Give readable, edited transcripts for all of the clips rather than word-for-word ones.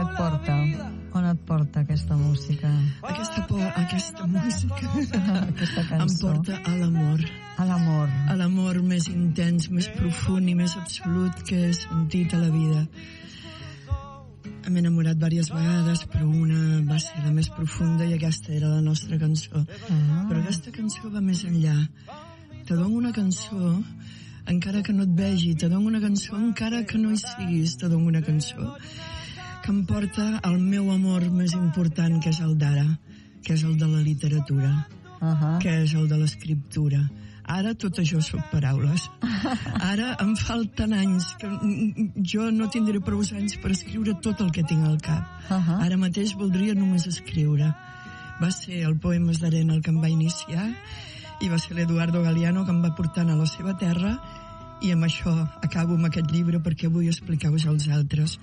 et porta? On et porta aquesta música? Aquesta música aquesta cançó. em porta a l'amor. A l'amor. A l'amor més intens, més profund i més absolut que he sentit a la vida. M'he enamorat diverses vegades, però una va ser la més profunda i aquesta era la nostra cançó. Però aquesta cançó va més enllà. Te dono una cançó encara que no et vegi, te dono una cançó encara que no hi siguis, te dono una cançó que em porta al meu amor més important, que és el d'ara, que és el de la literatura, que és el de l'escriptura. Ara tot això són paraules. Ara em falten anys, que jo no tindré prou anys per escriure tot el que tinc al cap. Ara mateix voldria només escriure. Va ser el Poemes d'Arena el que em va iniciar i va ser l'Eduardo Galeano que em va portant a la seva terra i amb això acabo amb aquest llibre perquè vull explicar-vos als altres.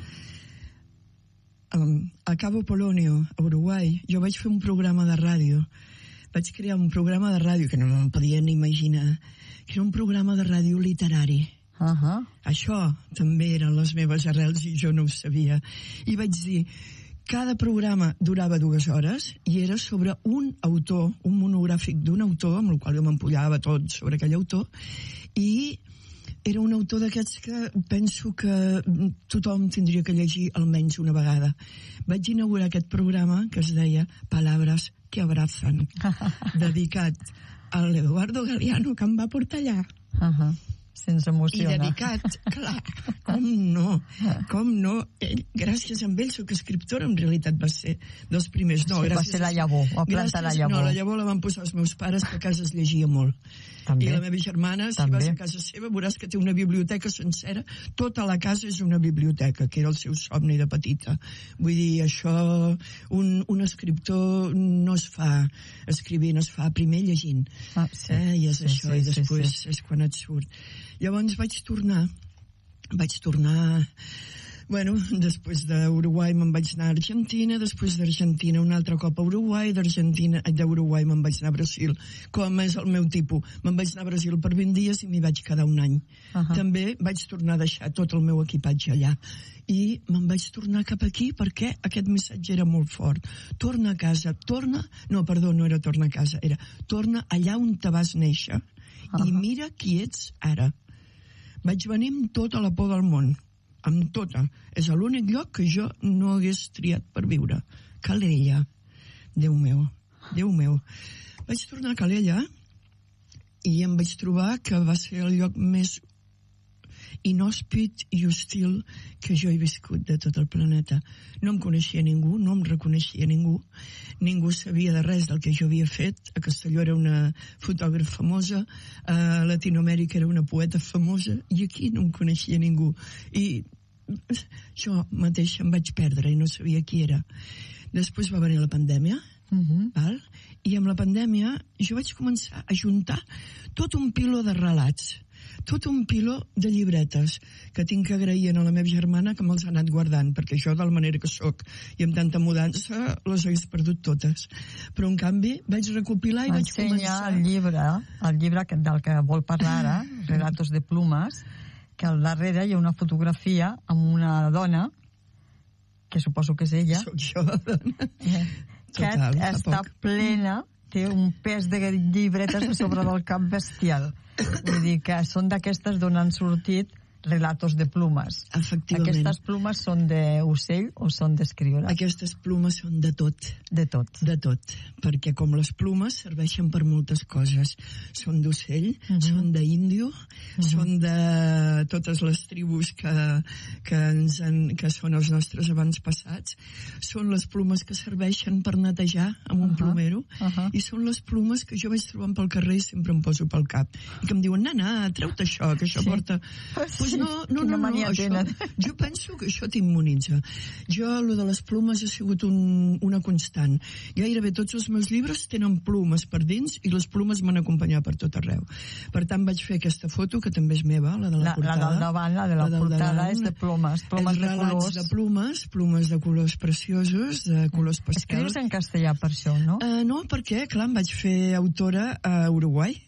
A Cabo Polonio, a Uruguai, jo vaig fer un programa de ràdio. Vaig crear un programa de ràdio que no me'n podia ni imaginar, que era un programa de ràdio literari. Això també eren les meves arrels i jo no ho sabia. I vaig dir, cada programa durava 2 hores i era sobre un autor, un monogràfic d'un autor, amb el qual jo m'empollava tot sobre aquell autor, i era un autor d'aquests que penso que tothom tindria que llegir almenys una vegada. Vaig inaugurar aquest programa que es deia Palabras que abrazan, dedicat a l'Eduardo Galeano, que em va portar allà. Sense emocionar. I dedicat, clar, com no. Gràcies a ell soc escriptora, en realitat va ser dels primers. No, va ser la llavor, va plantar la llavor. No, la llavor la van posar els meus pares, que a casa es llegia molt. També. I la meva germana, si vas a casa seva, veuràs que té una biblioteca sencera. Tota la casa és una biblioteca, que era el seu somni de petita. Vull dir, això, un escriptor no es fa escrivint, es fa primer llegint. I és això, i després és quan et surt. Llavors vaig tornar, bueno, després d'Uruguai me'n vaig anar a Argentina, després d'Argentina un altre cop a Uruguai, d'Uruguai me'n vaig anar a Brasil, com és el meu tipus. Me'n vaig anar a Brasil per 20 dies i m'hi vaig quedar un any. També vaig tornar a deixar tot el meu equipatge allà. I me'n vaig tornar cap aquí perquè aquest missatge era molt fort. Torna a casa, torna a casa, era torna allà on te vas néixer i mira qui ets ara. Vaig venir amb tota la por del món, amb tota. És l'únic lloc que jo no hagués triat per viure. Calella. Déu meu. Vaig tornar a Calella i em vaig trobar que va ser el lloc més inhòspit i hostil que jo he viscut de tot el planeta. No em coneixia ningú, no em reconeixia ningú sabia de res del que jo havia fet. A Castelló era una fotògrafa famosa, a Latinoamèrica era una poeta famosa i aquí no em coneixia ningú. I jo mateix em vaig perdre i no sabia qui era. Després va venir la pandèmia, i amb la pandèmia jo vaig començar a juntar tot un piló de relats, tot un piló de llibretes que tinc que agrair a la meva germana que me'ls ha anat guardant, perquè jo, de la manera que sóc i amb tanta mudança, les hagués perdut totes. Però, en canvi, vaig recopilar i vaig començar... el llibre del que vol parlar ara, Relatos de Plumas, que al darrere hi ha una fotografia amb una dona, que suposo que és ella, Soc jo, dona. que està plena, té un pes de llibretes a sobre del cap bestial. Vull dir que són d'aquestes d'on han sortit Relatos de Plumas. Efectivament. Aquestes plumes són d'ocell o són d'escriure? Aquestes plumes són de tot. De tot. De tot. Perquè com les plumes serveixen per moltes coses. Són d'ocell, són d'índio, són de totes les tribus que són els nostres avantpassats. Són les plumes que serveixen per netejar amb un plomero. I són les plumes que jo vaig trobant pel carrer i sempre em poso pel cap. I que em diuen, nana, treu-te això, que això porta... Pues no, això, jo penso que això t'immunitza. Jo, lo de les plumes ha sigut una constant. Gairebé tots els meus llibres tenen plumes per dins i les plumes m'han acompanyat per tot arreu. Per tant, vaig fer aquesta foto, que també és meva, la de la portada. La del davant, la de la portada, és de plumes de colors. De plumes de colors preciosos, de colors pastel. Escrius en castellà per això, no? No, perquè, clar, em vaig fer autora a Uruguai.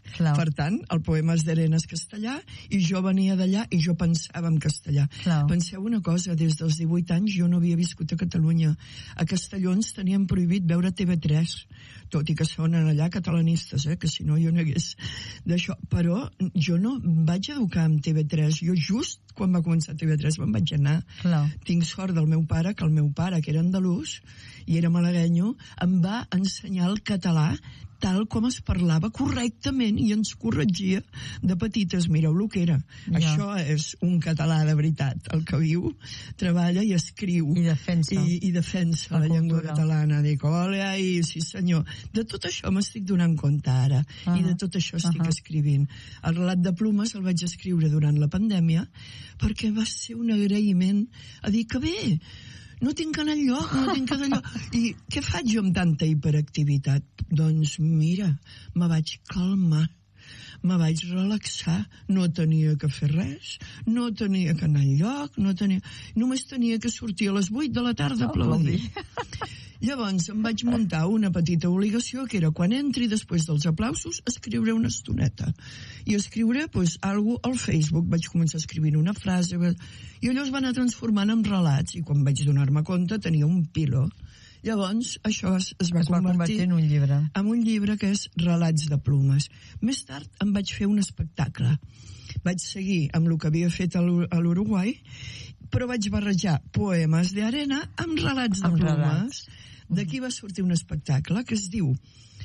Clar. Per tant, el Poemes d'Arena és castellà i jo venia d'allà i jo pensava en castellà. Clar. Penseu una cosa, des dels 18 anys jo no havia viscut a Catalunya. A Castellons tenien prohibit veure TV3, tot i que són allà catalanistes, que si no jo no hagués d'això. Però jo no vaig educar amb TV3. Jo just quan va començar TV3 me'n vaig anar. Clar. Tinc sort del meu pare, que el meu pare, que era andalús i era malaguenyo, em va ensenyar el català tal com es parlava correctament i ens corregia de petites. Mireu el que era. Ja. Això és un català de veritat, el que viu, treballa i escriu. I defensa. I defensa la llengua catalana. Dic, ole, ai, sí senyor. De tot això m'estic donant compte ara. I de tot això estic escrivint. El relat de Plumes el vaig escriure durant la pandèmia perquè va ser un agraïment a dir que bé, no tinc anar enlloc, no tinc anar enlloc. I què faig jo amb tanta hiperactivitat? Doncs mira, me vaig calmar, me vaig relaxar, no tenia que fer res, no tenia que anar enlloc, només tenia que sortir a les 8 de la tarda a aplaudir. Llavors em vaig muntar una petita obligació que era quan entri després dels aplausos escriure una estoneta i escriure alguna cosa al Facebook. Vaig començar escrivint una frase i allò es va anar transformant en relats i quan vaig donar-me compte tenia un piló. Llavors això es va convertir en un llibre. En un llibre que és Relats de Plumes. Més tard em vaig fer un espectacle. Vaig seguir amb el que havia fet a l'Uruguai, però vaig barrejar Poemes d'Arena amb Relats de Plumes. D'aquí va sortir un espectacle que es diu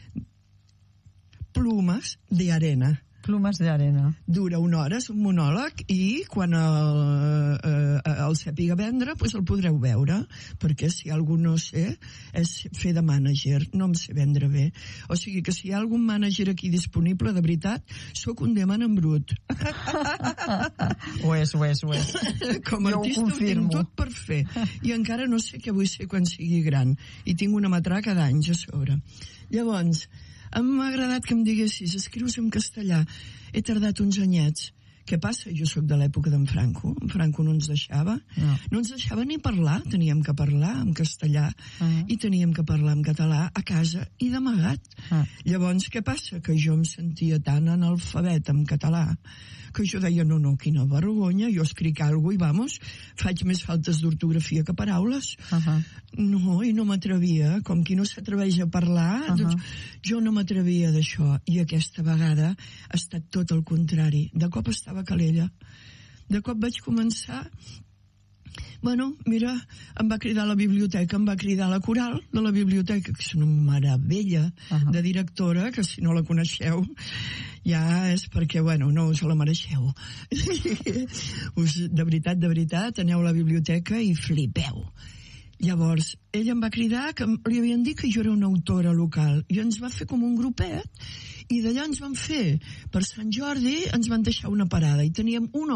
Plumes d'Arena. Plumes d'Arena. Dura 1 hora, és un monòleg, i quan el sàpiga vendre, el podreu veure, perquè si algú no sé, és fer de mànager, no em sé vendre bé. O sigui que si hi ha algun mànager aquí disponible, de veritat, sóc un diamant en brut. Ho és. Com a artista ho tinc tot per fer. I encara no sé què vull ser quan sigui gran. I tinc una matraca d'anys a sobre. Llavors, m'ha agradat que em diguessis, escrius en castellà. He tardat uns anyets. Què passa? Jo sóc de l'època d'en Franco. En Franco no ens deixava. No ens deixava ni parlar. Teníem que parlar en castellà i teníem que parlar en català a casa i d'amagat. Llavors, què passa? Que jo em sentia tan analfabet en català que jo deia, no, quina vergonya, jo escric alguna cosa i vamos, faig més faltes d'ortografia que paraules. No, i no m'atrevia, com qui no s'atreveix a parlar, doncs jo no m'atrevia d'això, i aquesta vegada ha estat tot el contrari. De cop estava calella. De cop vaig començar... Bueno, mira, em va cridar a la biblioteca, em va cridar a la coral de la biblioteca, que és una meravella de directora, que si no la coneixeu ja és perquè, no us la mereixeu. De veritat, aneu a la biblioteca i flipeu. Llavors, ell em va cridar que li havien dit que jo era una autora local i ens va fer com un grupet i d'allà ens van fer, per Sant Jordi ens van deixar una parada i teníem una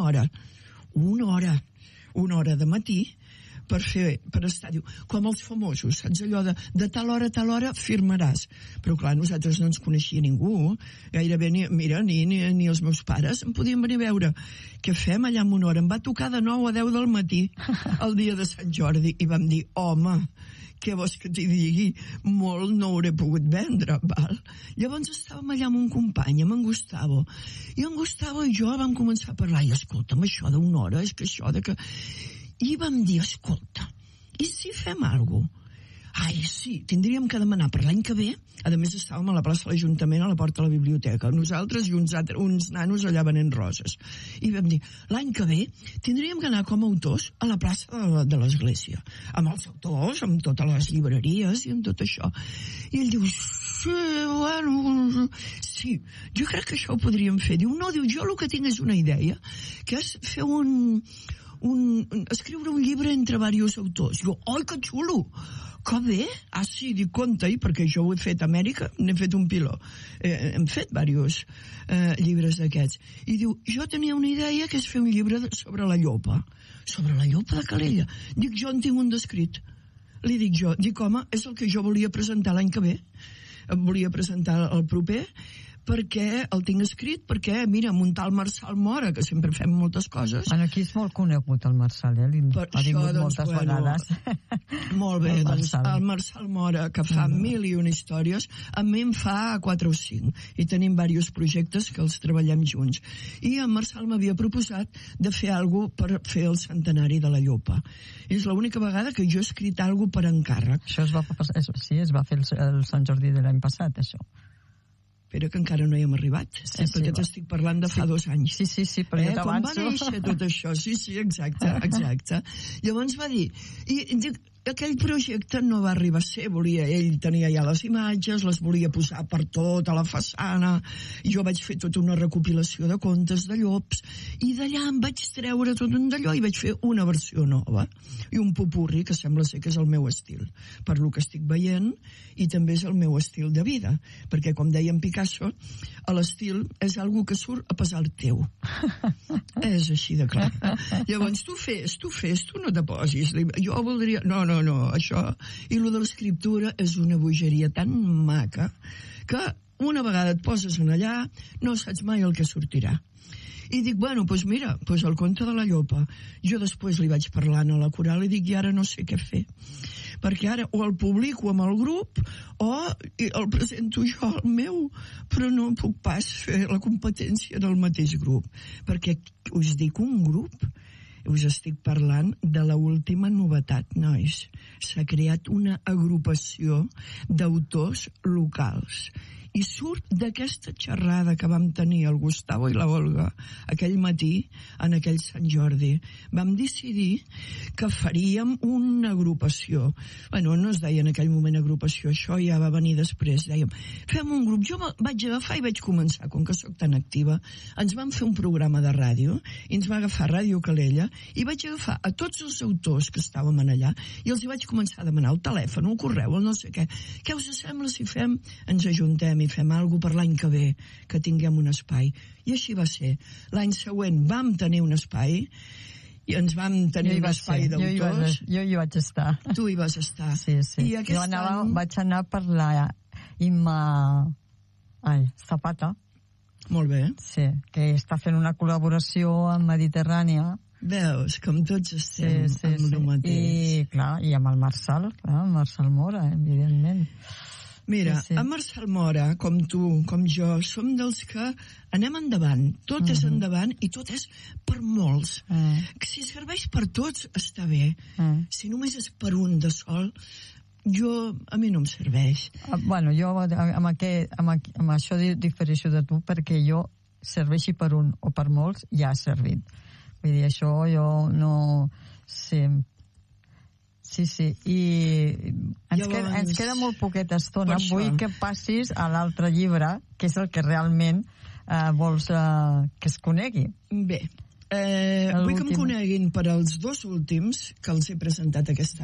hora de matí per estar, diu, com els famosos, saps allò de tal hora a tal hora firmaràs. Però clar, nosaltres no ens coneixia ningú, gairebé ni els meus pares em podien venir a veure. Què fem allà en una hora? Em va tocar de 9 a 10 del matí el dia de Sant Jordi i vam dir, home, què vols que t'hi digui? Molt no hauré pogut vendre, val? Llavors estàvem allà amb un company, amb en Gustavo, i en Gustavo i jo vam començar a parlar, i escolta'm, això d'una hora, és que això de que... I vam dir, escolta, i si fem alguna cosa? Ai, sí, tindríem que demanar per l'any que ve. A més, estàvem a la plaça de l'Ajuntament, a la porta de la biblioteca, nosaltres i uns nanos allà venent roses. I vam dir, l'any que ve tindríem que anar com a autors a la plaça de l'església, amb els autors, amb totes les llibreries i amb tot això. I ell diu, sí, jo crec que això ho podríem fer. Diu, no, jo el que tinc és una idea, que és fer escriure un llibre entre diversos autors. Jo, oi, que xulo! Que bé! Ah, sí, dic, compte-hi, perquè jo ho he fet a Amèrica, n'he fet un piló. Hem fet diversos llibres d'aquests. I diu, jo tenia una idea que és fer un llibre sobre la llopa. Sobre la llopa de Calella. Dic, jo en tinc un d'escrit. Li dic jo, home, és el que jo volia presentar l'any que ve. Em volia presentar el proper, perquè el tinc escrit, perquè, mira, muntar el Marçal Mora, que sempre fem moltes coses. Aquí és molt conegut el Marçal, ha vingut moltes vegades. Molt bé, doncs el Marçal Mora, que fa 1001 històries, a mi em fa 4 o 5, i tenim diversos projectes que els treballem junts. I en Marçal m'havia proposat de fer alguna cosa per fer el centenari de la Llopa. És l'única vegada que jo he escrit alguna cosa per encàrrec. Això es va fer el Sant Jordi de l'any passat, això. Però que encara no hi hem arribat, perquè t'estic parlant de fa 2 anys. Sí, però jo t'avanço. Com va néixer tot això? Sí, exacte. Llavors va dir, i dic, aquell projecte no va arribar a ser, ell tenia ja les imatges, les volia posar per tota la façana, jo vaig fer tota una recopilació de contes de llops, i d'allà em vaig treure tot un d'allò i vaig fer una versió nova, i un popurri que sembla ser que és el meu estil, per lo que estic veient, i també és el meu estil de vida, perquè com deia en Picasso, l'estil és algo que surt a pesar teu. És així de clar. Llavors, tu fes, tu no te posis. Jo voldria... No, això... I lo de l'escriptura és una bogeria tan maca que una vegada et poses en allà no saps mai el que sortirà. I dic, bueno, doncs mira, el conte de la Llopa. Jo després li vaig parlant a la coral i dic, i ara no sé què fer. Perquè ara o el publico amb el grup o el presento jo al meu, però no puc pas fer la competència del mateix grup. Perquè us dic un grup, us estic parlant de l'última novetat, nois. S'ha creat una agrupació d'autors locals. I surt d'aquesta xerrada que vam tenir el Gustavo i la Olga aquell matí, en aquell Sant Jordi. Vam decidir que faríem una agrupació. Bueno, no es deia en aquell moment agrupació, això ja va venir després. Dèiem, fem un grup. Jo vaig agafar i vaig començar, com que sóc tan activa, ens vam fer un programa de ràdio, i ens va agafar Ràdio Calella, i vaig agafar a tots els autors que estàvem allà, i els hi vaig començar a demanar el telèfon, el correu, el no sé què. Què us sembla si ens ajuntem i fem alguna cosa per l'any que ve, que tinguem un espai? I així va ser. L'any següent vam tenir un espai, i ens vam tenir un espai d'autors. Jo hi vaig estar. Tu hi vas estar. Sí. I vaig anar per la Imma Zapata. Molt bé. Sí, que està fent una col·laboració amb Mediterrània. Veus, com tots estem amb el mateix. I, clar, i amb el Marçal, Mora, evidentment. Mira, en Marçal Mora, com tu, com jo, som dels que anem endavant. Tot és endavant i tot és per molts. Si serveix per tots, està bé. Si només és per un de sol, a mi no em serveix. Bueno, jo amb això difereixo de tu, perquè jo serveixi per un o per molts, ja ha servit. Vull dir, això jo no... Sí, i ens queda molt poqueta estona. Vull que passis a l'altre llibre, que és el que realment vols que es conegui. Bé, vull que em coneguin per als 2 últims que els he presentat aquest any.